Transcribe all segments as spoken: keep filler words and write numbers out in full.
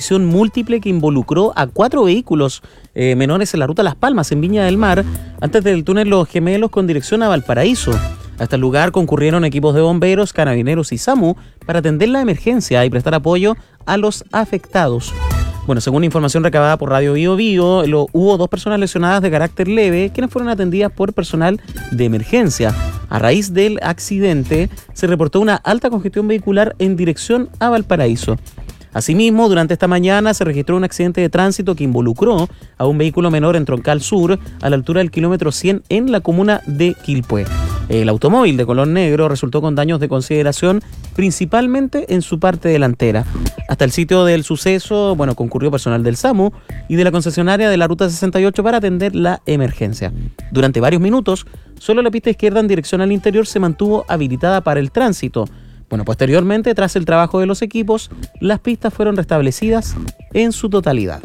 colisión múltiple que involucró a cuatro vehículos eh, menores en la ruta Las Palmas, en Viña del Mar, antes del túnel Los Gemelos con dirección a Valparaíso. Hasta el lugar concurrieron equipos de bomberos, carabineros y SAMU para atender la emergencia y prestar apoyo a los afectados. Bueno, según información recabada por Radio Bio Bio, lo, hubo dos personas lesionadas de carácter leve, quienes fueron atendidas por personal de emergencia. A raíz del accidente, se reportó una alta congestión vehicular en dirección a Valparaíso. Asimismo, durante esta mañana se registró un accidente de tránsito que involucró a un vehículo menor en Troncal Sur, a la altura del kilómetro cien en la comuna de Quilpué. El automóvil de color negro resultó con daños de consideración, principalmente en su parte delantera. Hasta el sitio del suceso, bueno, concurrió personal del SAMU y de la concesionaria de la Ruta sesenta y ocho para atender la emergencia. Durante varios minutos, solo la pista izquierda en dirección al interior se mantuvo habilitada para el tránsito. Bueno, posteriormente, tras el trabajo de los equipos, las pistas fueron restablecidas en su totalidad.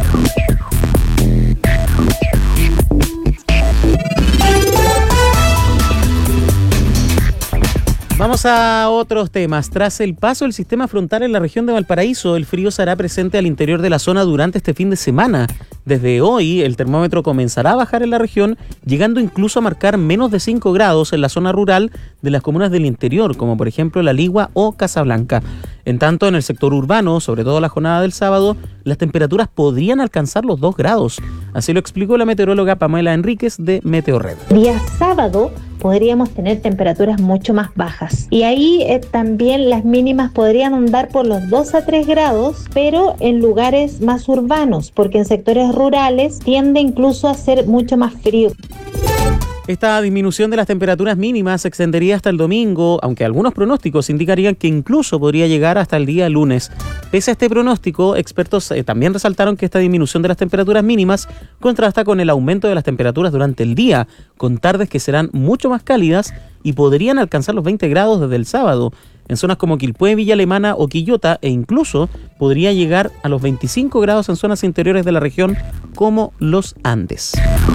Vamos a otros temas. Tras el paso del sistema frontal en la región de Valparaíso, el frío se hará presente al interior de la zona durante este fin de semana. Desde hoy, el termómetro comenzará a bajar en la región, llegando incluso a marcar menos de cinco grados en la zona rural de las comunas del interior, como por ejemplo La Ligua o Casablanca. En tanto, en el sector urbano, sobre todo la jornada del sábado, las temperaturas podrían alcanzar los dos grados. Así lo explicó la meteoróloga Pamela Enríquez de Meteorred. Día sábado podríamos tener temperaturas mucho más bajas. Y ahí eh, también las mínimas podrían andar por los dos a tres grados, pero en lugares más urbanos, porque en sectores rurales tiende incluso a ser mucho más frío. Esta disminución de las temperaturas mínimas se extendería hasta el domingo, aunque algunos pronósticos indicarían que incluso podría llegar hasta el día lunes. Pese a este pronóstico, expertos eh, también resaltaron que esta disminución de las temperaturas mínimas contrasta con el aumento de las temperaturas durante el día, con tardes que serán mucho más cálidas y podrían alcanzar los veinte grados desde el sábado. En zonas como Quilpué, Villa Alemana o Quillota, e incluso podría llegar a los veinticinco grados en zonas interiores de la región como los Andes.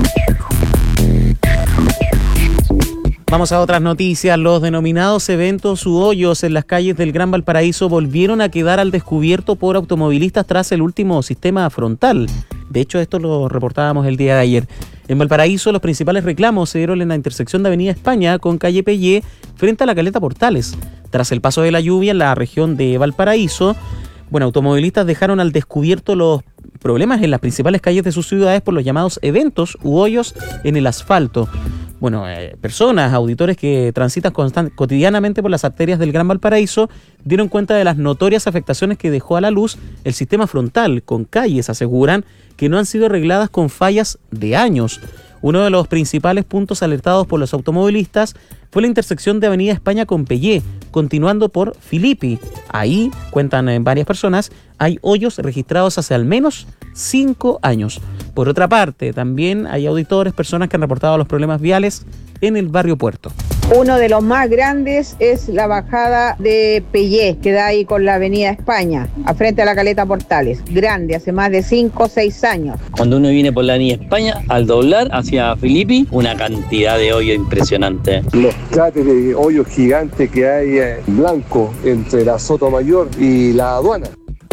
Vamos a otras noticias. Los denominados eventos u hoyos en las calles del Gran Valparaíso volvieron a quedar al descubierto por automovilistas tras el último sistema frontal. De hecho, esto lo reportábamos el día de ayer. En Valparaíso, los principales reclamos se dieron en la intersección de Avenida España con calle Pellé frente a la Caleta Portales. Tras el paso de la lluvia en la región de Valparaíso, bueno, automovilistas dejaron al descubierto los problemas en las principales calles de sus ciudades por los llamados eventos u hoyos en el asfalto. Bueno, eh, personas, auditores que transitan constant- cotidianamente por las arterias del Gran Valparaíso dieron cuenta de las notorias afectaciones que dejó a la luz el sistema frontal, con calles, aseguran, que no han sido arregladas con fallas de años. Uno de los principales puntos alertados por los automovilistas fue la intersección de Avenida España con Pellé, continuando por Filippi. Ahí, cuentan eh, varias personas, hay hoyos registrados hace al menos cinco años. Por otra parte, también hay auditores, personas que han reportado los problemas viales en el barrio Puerto. Uno de los más grandes es la bajada de Pellé, que da ahí con la Avenida España, a frente a la Caleta Portales. Grande, hace más de cinco o seis años. Cuando uno viene por la Avenida España, al doblar hacia Filippi, una cantidad de hoyo impresionante. Los cráteres de hoyos gigantes que hay en blanco entre la Sotomayor y la aduana.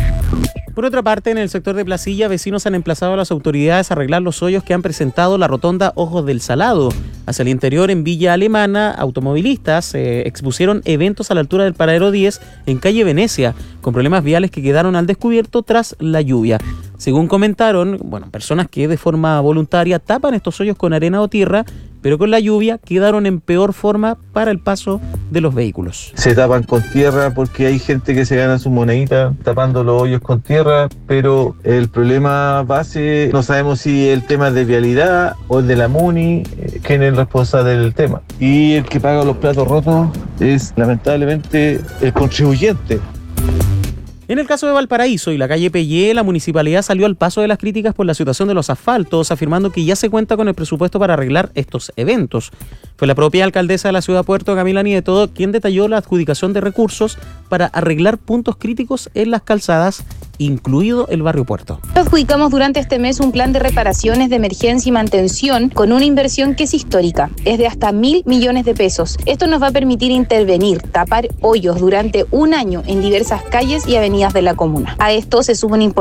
Por otra parte, en el sector de Placilla, vecinos han emplazado a las autoridades a arreglar los hoyos que han presentado la rotonda Ojos del Salado. Hacia el interior, en Villa Alemana, automovilistas eh, expusieron eventos a la altura del paradero diez en calle Venecia, con problemas viales que quedaron al descubierto tras la lluvia. Según comentaron, bueno, personas que de forma voluntaria tapan estos hoyos con arena o tierra, pero con la lluvia quedaron en peor forma para el paso de los vehículos. Se tapan con tierra porque hay gente que se gana su monedita tapando los hoyos con tierra, pero el problema base, no sabemos si el tema es de vialidad o el de la MUNI, quién es el responsable del tema. Y el que paga los platos rotos es lamentablemente el contribuyente. En el caso de Valparaíso y la calle Pellé, la municipalidad salió al paso de las críticas por la situación de los asfaltos, afirmando que ya se cuenta con el presupuesto para arreglar estos eventos. Fue la propia alcaldesa de la ciudad de Puerto, Camila Nieto, quien detalló la adjudicación de recursos para arreglar puntos críticos en las calzadas, incluido el barrio Puerto. Adjudicamos durante este mes un plan de reparaciones de emergencia y mantención con una inversión que es histórica, es de hasta mil millones de pesos. Esto nos va a permitir intervenir, tapar hoyos durante un año en diversas calles y avenidas de la comuna. A esto se suma un